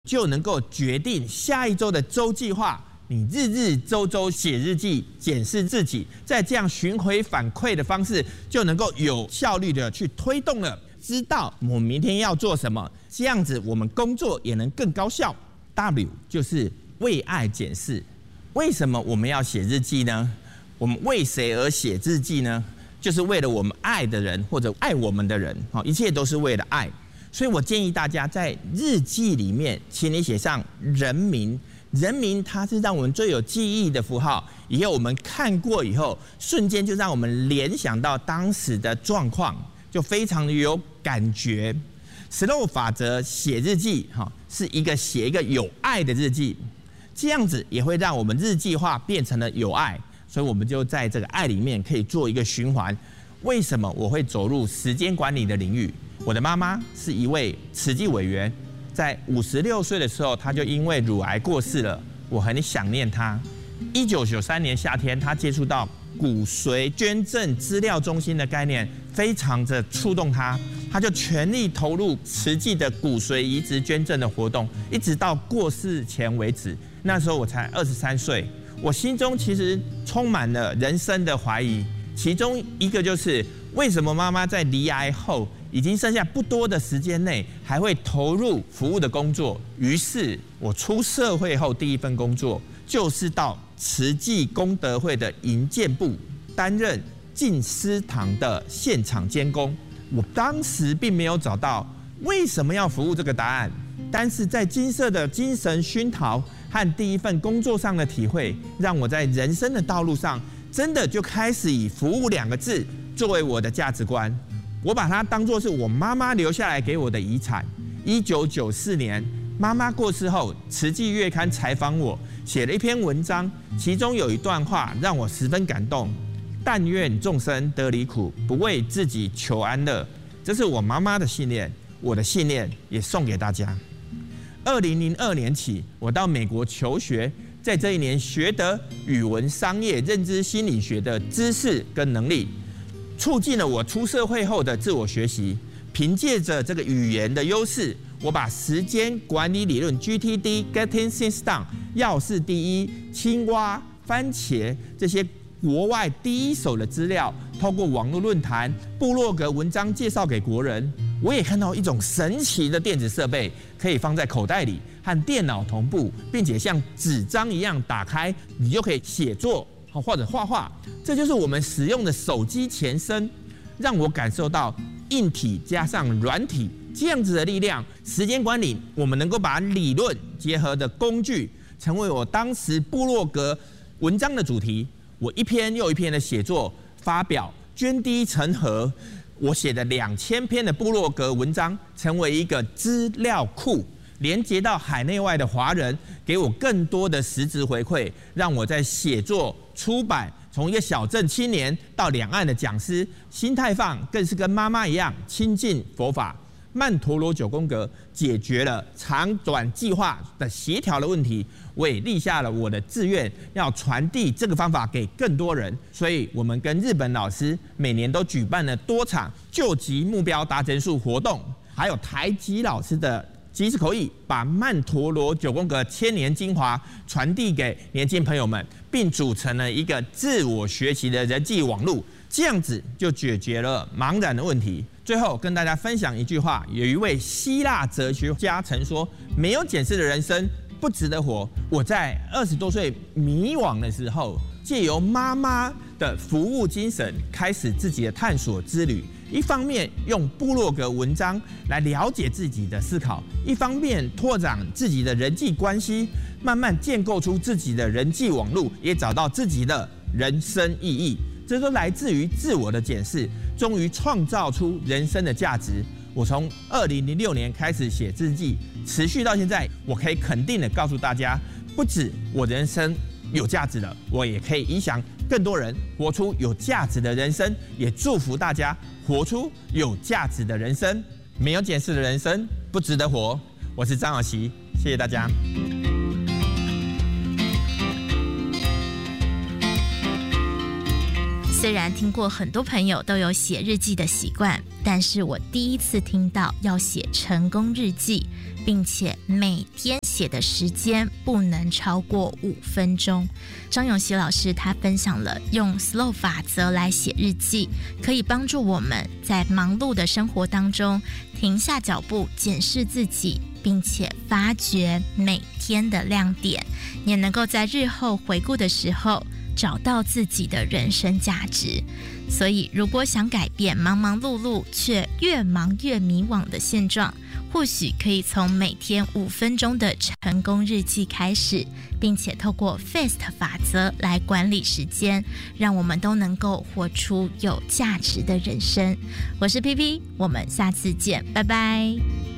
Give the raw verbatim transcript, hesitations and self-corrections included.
就能够决定下一周的周计划。你日日周周写日记，检视自己，在这样巡回反馈的方式，就能够有效率的去推动了，知道我们明天要做什么，这样子我们工作也能更高效。W 就是为爱检视。为什么我们要写日记呢？我们为谁而写日记呢？就是为了我们爱的人或者爱我们的人，一切都是为了爱。所以我建议大家在日记里面，请你写上人名。人名它是让我们最有记忆的符号，以后我们看过以后，瞬间就让我们联想到当时的状况，就非常的有感觉。S L O W 法则写日记，哈，是一个写一个有爱的日记，这样子也会让我们日记化变成了有爱，所以我们就在这个爱里面可以做一个循环。为什么我会走入时间管理的领域？我的妈妈是一位慈济委员。在五十六岁的时候，他就因为乳癌过世了，我很想念他。一九九三年夏天，他接触到骨髓捐赠资料中心的概念，非常的触动他，他就全力投入慈济的骨髓移植捐赠的活动，一直到过世前为止。那时候我才二十三岁，我心中其实充满了人生的怀疑，其中一个就是为什么妈妈在罹癌后，已经剩下不多的时间内，还会投入服务的工作。于是，我出社会后第一份工作，就是到慈济功德会的营建部担任进师堂的现场监工。我当时并没有找到为什么要服务这个答案，但是在金色的精神熏陶和第一份工作上的体会，让我在人生的道路上，真的就开始以服务两个字作为我的价值观。我把它当作是我妈妈留下来给我的遗产。一九九四年，妈妈过世后，慈济月刊采访我，写了一篇文章，其中有一段话让我十分感动：但愿众生得离苦，不为自己求安乐。这是我妈妈的信念，我的信念也送给大家。二零零二年起，我到美国求学，在这一年学得语文、商业、认知心理学的知识跟能力。促进了我出社会后的自我学习。凭借着这个语言的优势，我把时间管理理论 G T D（Getting Things Done）、要事第一、青蛙、番茄这些国外第一手的资料，透过网络论坛、部落格文章介绍给国人。我也看到一种神奇的电子设备，可以放在口袋里和电脑同步，并且像纸张一样打开，你就可以写作或者画画。这就是我们使用的手机前身，让我感受到硬体加上软体这样子的力量。时间管理，我们能够把理论结合的工具，成为我当时部落格文章的主题。我一篇又一篇的写作发表，涓滴成河。我写的两千篇的部落格文章，成为一个资料库，连接到海内外的华人，给我更多的实质回馈，让我在写作、出版，从一个小镇青年到两岸的讲师，心态上更是跟妈妈一样亲近佛法。曼陀罗九宫格解决了长短计划的协调的问题，我也立下了我的志愿，要传递这个方法给更多人。所以，我们跟日本老师每年都举办了多场救急目标达成数活动，还有台籍老师的即时口译，把曼陀罗九宫格千年精华传递给年轻朋友们，并组成了一个自我学习的人际网络，这样子就解决了茫然的问题。最后跟大家分享一句话，有一位希腊哲学家曾说：“没有检视的人生不值得活。”我在二十多岁迷惘的时候，借由妈妈的服务精神，开始自己的探索之旅。一方面用部落格文章来了解自己的思考，一方面拓展自己的人际关系，慢慢建构出自己的人际网络，也找到自己的人生意义。这都来自于自我的检视，终于创造出人生的价值。我从二零零六年开始写日记，持续到现在，我可以肯定的告诉大家，不止我人生有价值了，我也可以影响更多人活出有价值的人生，也祝福大家活出有价值的人生。没有检视的人生不值得活。我是张小琪，谢谢大家。 虽然听过很多朋友都有写日记的习惯，但是我第一次听到要写成功日记，并且每天写的时间不能超过五分钟。张永熙老师他分享了用 S L O W 法则来写日记，可以帮助我们在忙碌的生活当中停下脚步，检视自己，并且发掘每天的亮点，也能够在日后回顾的时候找到自己的人生价值。所以如果想改变忙忙碌碌却越忙越迷惘的现状，或许可以从每天五分钟的成功日记开始，并且透过 F A S T 法则来管理时间，让我们都能够活出有价值的人生。我是 P P， 我们下次见，拜拜。